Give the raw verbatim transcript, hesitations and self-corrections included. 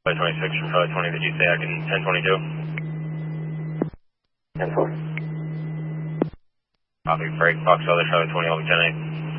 twenty-six from Charlie twenty, did you say I can ten twenty-two? ten four. Copy, break, Fox Other Charlie twenty, I'll be ten eight.